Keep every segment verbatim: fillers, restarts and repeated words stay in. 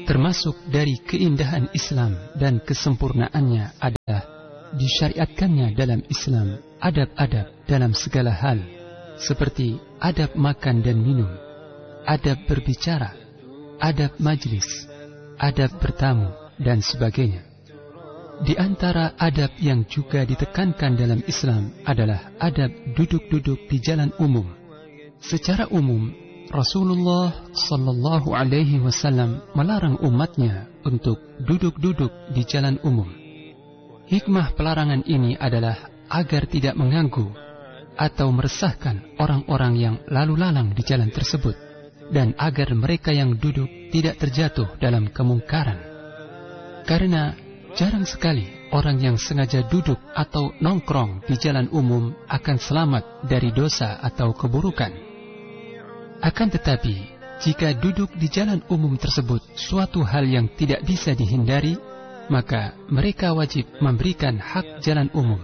Termasuk dari keindahan Islam dan kesempurnaannya adalah disyariatkannya dalam Islam adab-adab dalam segala hal, seperti adab makan dan minum, adab berbicara, adab majlis, adab bertamu, dan sebagainya. Di antara adab yang juga ditekankan dalam Islam adalah adab duduk-duduk di jalan umum. Secara umum, Rasulullah Sallallahu Alaihi Wasallam melarang umatnya untuk duduk-duduk di jalan umum. Hikmah pelarangan ini adalah agar tidak mengganggu atau meresahkan orang-orang yang lalu lalang di jalan tersebut, dan agar mereka yang duduk tidak terjatuh dalam kemungkaran. Karena jarang sekali orang yang sengaja duduk atau nongkrong di jalan umum akan selamat dari dosa atau keburukan. Akan tetapi, jika duduk di jalan umum tersebut suatu hal yang tidak bisa dihindari, maka mereka wajib memberikan hak jalan umum.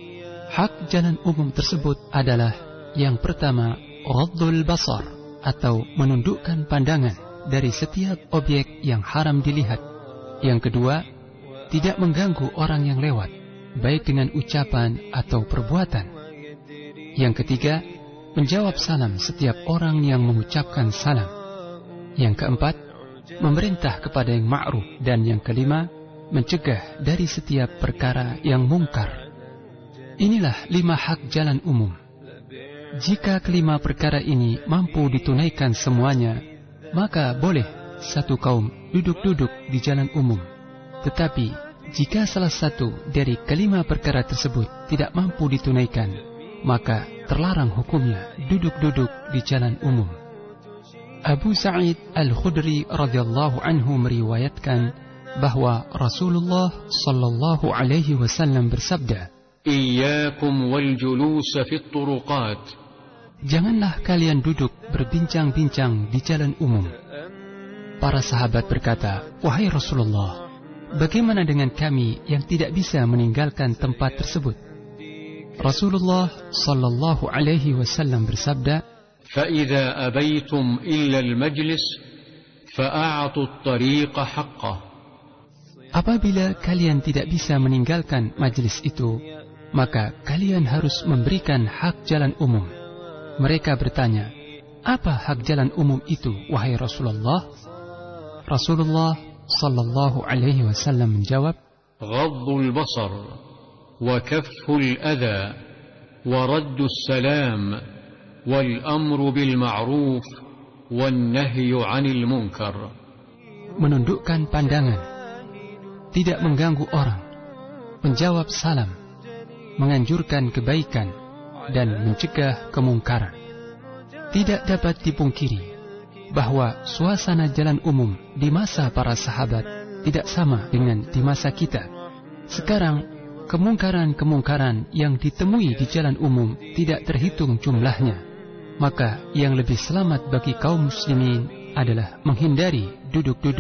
Hak jalan umum tersebut adalah yang pertama, ghaddul basar, atau menundukkan pandangan dari setiap objek yang haram dilihat. Yang kedua, tidak mengganggu orang yang lewat, baik dengan ucapan atau perbuatan. Yang ketiga, menjawab salam setiap orang yang mengucapkan salam. Yang keempat, memerintah kepada yang ma'ruf. Dan yang kelima, mencegah dari setiap perkara yang mungkar. Inilah lima hak jalan umum. Jika kelima perkara ini mampu ditunaikan semuanya, maka boleh satu kaum duduk-duduk di jalan umum. Tetapi, jika salah satu dari kelima perkara tersebut tidak mampu ditunaikan, maka terlarang hukumnya duduk-duduk di jalan umum. Abu Sa'id Al-Khudri radhiyallahu anhu meriwayatkan bahwa Rasulullah sallallahu alaihi wasallam bersabda, "Iyyakum wal julus fi turuqat." Janganlah kalian duduk berbincang-bincang di jalan umum. Para sahabat berkata, "Wahai Rasulullah, bagaimana dengan kami yang tidak bisa meninggalkan tempat tersebut?" Rasulullah sallallahu alaihi wasallam bersabda, "Fa'idza abaitum illa al-majlis, fa'a'tu at-tariqa haqqah." Apabila kalian tidak bisa meninggalkan majlis itu, maka kalian harus memberikan hak jalan umum. Mereka bertanya, "Apa hak jalan umum itu, wahai Rasulullah?" Rasulullah sallallahu alaihi wasallam menjawab, "Ghaddul basar, وكف الأذى ورد السلام والأمر بالمعروف والنهي عن المنكر." Menundukkan pandangan, tidak mengganggu orang, menjawab salam, menganjurkan kebaikan, dan mencegah kemungkaran. Tidak dapat dipungkiri bahwa suasana jalan umum di masa para sahabat tidak sama dengan di masa kita. Sekarang, kemungkaran-kemungkaran yang ditemui di jalan umum tidak terhitung jumlahnya. Maka yang lebih selamat bagi kaum muslimin adalah menghindari duduk-duduk